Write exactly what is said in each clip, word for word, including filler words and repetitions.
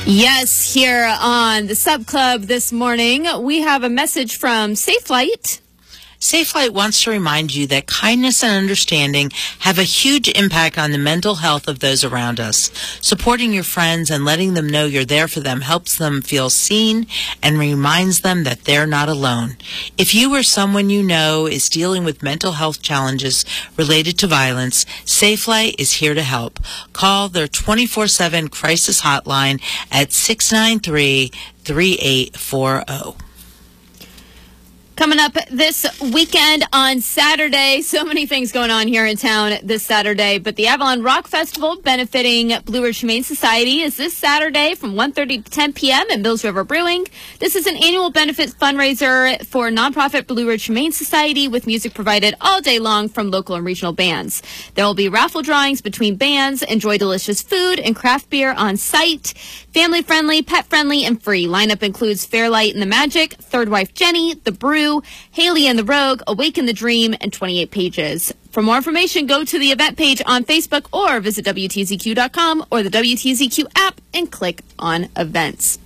Yes, here on the Sub Club this morning, we have a message from Safelite. Safelite wants to remind you that kindness and understanding have a huge impact on the mental health of those around us. Supporting your friends and letting them know you're there for them helps them feel seen and reminds them that they're not alone. If you or someone you know is dealing with mental health challenges related to violence, Safelite is here to help. Call their twenty-four seven crisis hotline at six nine three, three eight four zero. Coming up this weekend on Saturday, so many things going on here in town this Saturday, but the Avalon Rock Festival benefiting Blue Ridge Humane Society is this Saturday from one thirty to ten p.m. at Mills River Brewing. This is an annual benefit fundraiser for nonprofit Blue Ridge Humane Society with music provided all day long from local and regional bands. There will be raffle drawings between bands, enjoy delicious food and craft beer on site. Family friendly, pet friendly, and free. Lineup includes Fairlight and the Magic, Third Wife Jenny, The Brew, Haley and the Rogue, Awaken the Dream, and twenty-eight pages. For more information, go to the event page on Facebook or visit W T Z Q dot com or the W T Z Q app and click on events.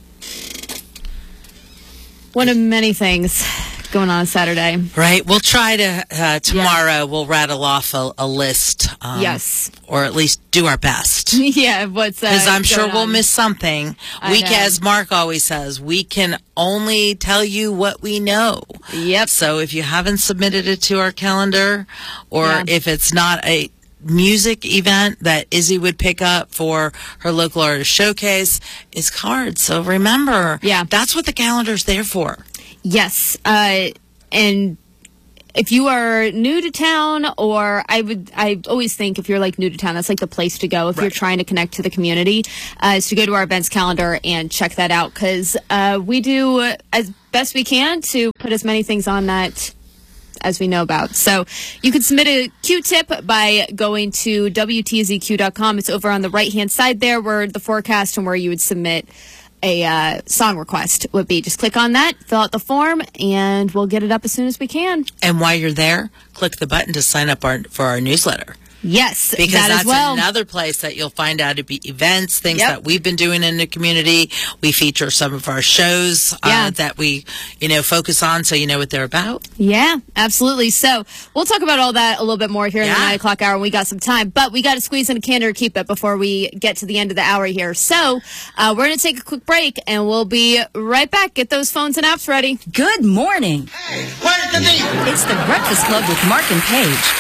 One of many things going on Saturday. Right. We'll try to, uh, tomorrow, yeah. we'll rattle off a, a list. Um, yes. Or at least do our best. Yeah, what's uh, Because I'm sure on. we'll miss something. I We, know. as Mark always says, we can only tell you what we know. Yep. So if you haven't submitted it to our calendar, or Yeah. if it's not a music event that Izzy would pick up for her local artist showcase, it's cards. So remember, Yeah. that's what the calendar's there for. Yes, uh, and if you are new to town, or I would, I always think if you're like new to town, that's like the place to go if Right. you're trying to connect to the community, uh, is to go to our events calendar and check that out, because uh, we do as best we can to put as many things on that as we know about. So you can submit a Q-tip by going to W T Z Q dot com. It's over on the right-hand side there where the forecast and where you would submit a uh, song request would be. Just click on that, fill out the form, and we'll get it up as soon as we can. And while you're there, click the button to sign up our, for our newsletter. Yes, Because that that's as well. another place that you'll find out about events, things Yep. that we've been doing in the community. We feature some of our shows uh, Yeah. that we, you know, focus on, so you know what they're about. Yeah, absolutely. So we'll talk about all that a little bit more here in the Yeah. nine o'clock hour when we got some time. But we got to squeeze in a candor keep it before we get to the end of the hour here. So uh, we're going to take a quick break, and we'll be right back. Get those phones and apps ready. Good morning. Hey, where's the deal? It's the Breakfast Club with Mark and Paige.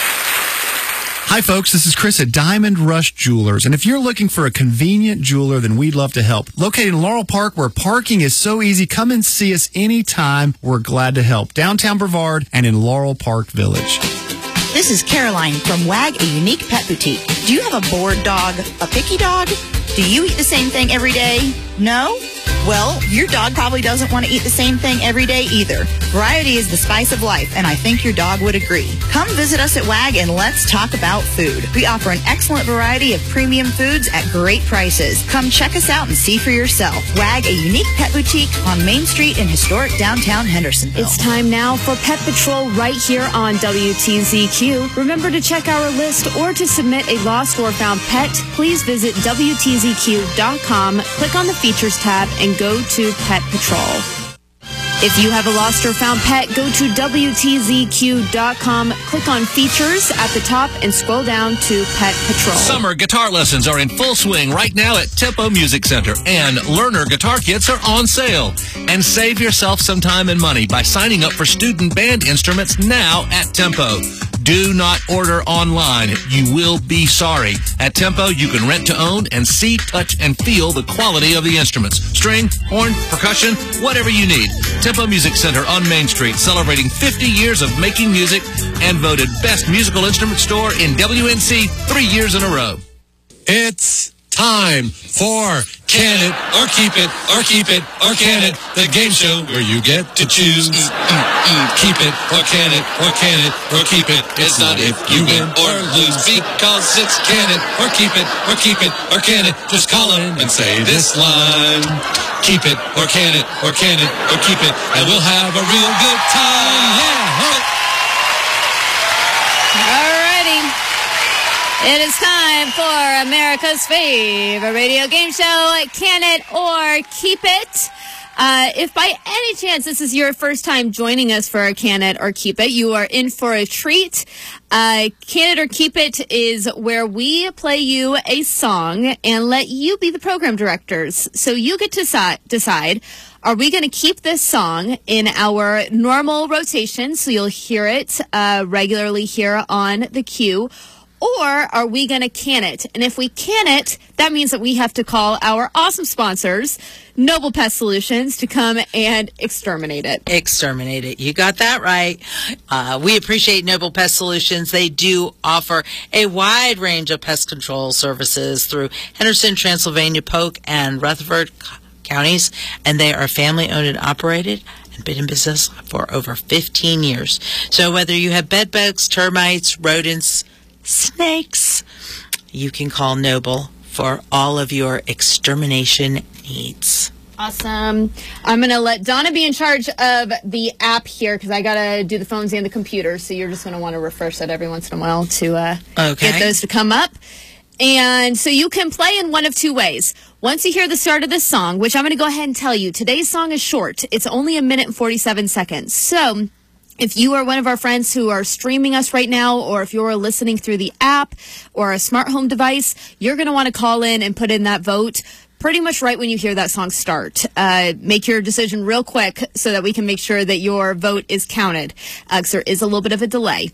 Hi, folks. This is Chris at Diamond Rush Jewelers. And if you're looking for a convenient jeweler, then we'd love to help. Located in Laurel Park, where parking is so easy, come and see us anytime. We're glad to help. Downtown Brevard and in Laurel Park Village. This is Caroline from WAG, a unique pet boutique. Do you have a bored dog, a picky dog? Do you eat the same thing every day? No? Well, your dog probably doesn't want to eat the same thing every day either. Variety is the spice of life, and I think your dog would agree. Come visit us at WAG and let's talk about food. We offer an excellent variety of premium foods at great prices. Come check us out and see for yourself. WAG, a unique pet boutique on Main Street in historic downtown Hendersonville. It's time now for Pet Patrol right here on W T Z Q. Remember to check our list or to submit a lost or found pet. Please visit W T Z Q dot com, click on the Features tab, and go to Pet Patrol. If you have a lost or found pet, go to W T Z Q dot com, click on Features at the top, and scroll down to Pet Patrol. Summer guitar lessons are in full swing right now at Tempo Music Center, and learner guitar kits are on sale. And save yourself some time and money by signing up for student band instruments now at Tempo. Do not order online. You will be sorry. At Tempo, you can rent to own and see, touch, and feel the quality of the instruments. String, horn, percussion, whatever you need. Tempo Music Center on Main Street, celebrating fifty years of making music and voted Best Musical Instrument Store in W N C three years in a row. It's time for Can It or Keep It or Keep It or Can It, the game show where you get to choose. Mm, mm, mm. Keep it or can it or can it or keep it. It's not if you win or lose, because it's can it or keep it or keep it or can it. Just call in and say this line. Keep it or can it or can it or keep it, and we'll have a real good time. Yeah. Alrighty. It is time for America's favorite radio game show, Can It or Keep It. Uh, if by any chance this is your first time joining us for Can It or Keep It, you are in for a treat. Uh, Can It or Keep It is where we play you a song and let you be the program directors. So you get to si- decide, are we going to keep this song in our normal rotation, so you'll hear it uh, regularly here on the queue, or are we going to can it? And if we can it, that means that we have to call our awesome sponsors, Noble Pest Solutions, to come and exterminate it. Exterminate it. You got that right. Uh, we appreciate Noble Pest Solutions. They do offer a wide range of pest control services through Henderson, Transylvania, Polk, and Rutherford counties, and they are family owned and operated and been in business for over fifteen years. So whether you have bed bugs, termites, rodents, snakes, you can call Noble for all of your extermination needs. Awesome. I'm going to let Donna be in charge of the app here because I got to do the phones and the computer. So you're just going to want to refresh that every once in a while to uh, okay. get those to come up. And so you can play in one of two ways. Once you hear the start of this song, which I'm going to go ahead and tell you, today's song is short. It's only a minute and forty-seven seconds. So if you are one of our friends who are streaming us right now, or if you're listening through the app or a smart home device, you're going to want to call in and put in that vote pretty much right when you hear that song start. Uh, make your decision real quick so that we can make sure that your vote is counted, because uh, there is a little bit of a delay.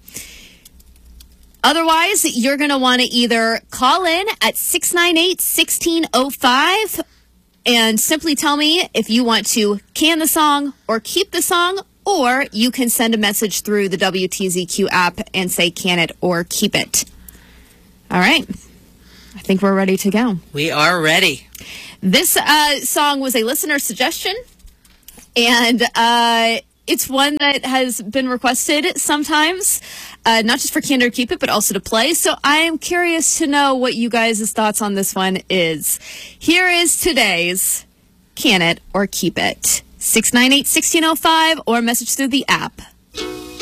Otherwise, you're going to want to either call in at six nine eight, one six zero five and simply tell me if you want to can the song or keep the song, or you can send a message through the W T Z Q app and say can it or keep it. All right. I think we're ready to go. We are ready. This uh, song was a listener suggestion, and uh, it's one that has been requested sometimes, uh, not just for Can It or Keep It, but also to play. So I am curious to know what you guys' thoughts on this one is. Here is today's Can It or Keep It. six nine eight, one six zero five or message through the app.